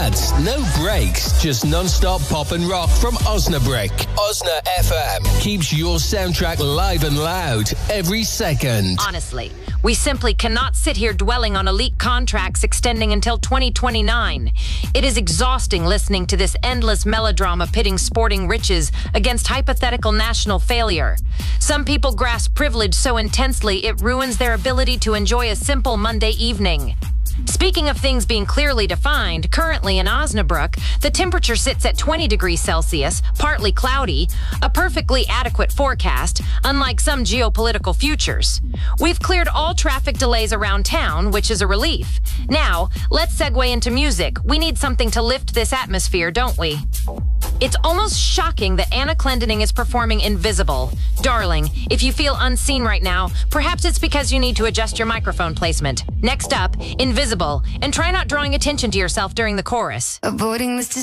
ads, no breaks, just non-stop pop and rock from Osnabrück. Osna FM keeps your soundtrack live and loud every second. Honestly, we simply cannot sit here dwelling on elite contracts extending until 2029. It is exhausting listening to this endless melodrama pitting sporting riches against hypothetical national failure. Some people grasp privilege so intensely it ruins their ability to enjoy a simple Monday evening. Speaking of things being clearly defined, currently in Osnabrück, the temperature sits at 20 degrees Celsius, partly cloudy, a perfectly adequate forecast, unlike some geopolitical futures. We've cleared all traffic delays around town, which is a relief. Now, let's segue into music. We need something to lift this atmosphere, don't we? It's almost shocking that Anna Clendening is performing Invisible. Darling, if you feel unseen right now, perhaps it's because you need to adjust your microphone placement. Next up, Invisible, and try not drawing attention to yourself during the chorus. Avoiding this